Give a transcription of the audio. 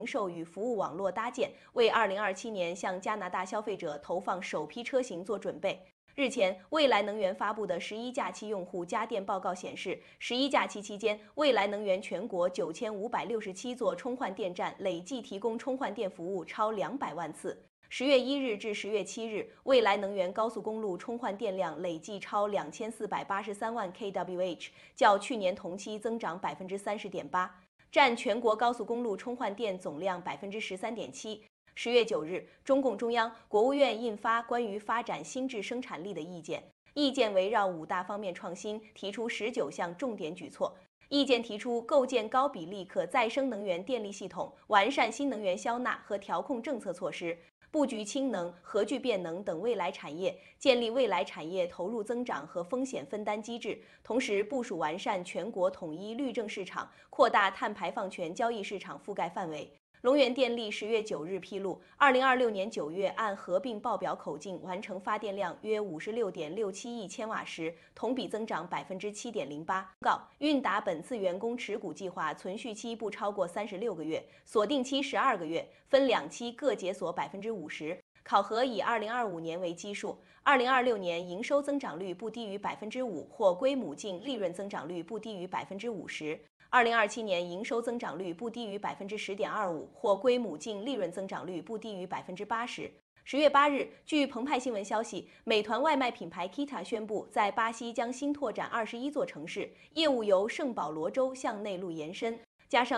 零售与服务网络搭建，为2027年向加拿大消费者投放首批车型做准备。日前，蔚来能源发布的11假期用户家电报告显示，11假期期间，蔚来能源全国9567座充换电站累计提供充换电服务超200万次。10月1日至10月7日，蔚来能源高速公路充换电量累计超2483万 kWh， 较去年同期增长30.8%，占全国高速公路充换电总量13.7%。10月9日，中共中央、国务院印发关于发展新质生产力的意见，意见围绕5大方面创新，提出19项重点举措。意见提出构建高比例可再生能源电力系统，完善新能源消纳和调控政策措施，布局氢能、核聚变能等未来产业，建立未来产业投入增长和风险分担机制，同时部署完善全国统一绿证市场，扩大碳排放权交易市场覆盖范围。龙源电力10月9日披露，2026年9月按合并报表口径完成发电量约56.67亿千瓦时，同比增长7.08%。告韵达本次员工持股计划存续期不超过36个月，锁定期12个月，分2期各解锁50%。考核以2025年为基数，2026年营收增长率不低于5%，或归母净利润增长率不低于50%；2027年营收增长率不低于10.25%，或归母净利润增长率不低于80%。10月8日，据澎湃新闻消息，美团外卖品牌 Kita 宣布，在巴西将新拓展21座城市，业务由圣保罗州向内陆延伸，加上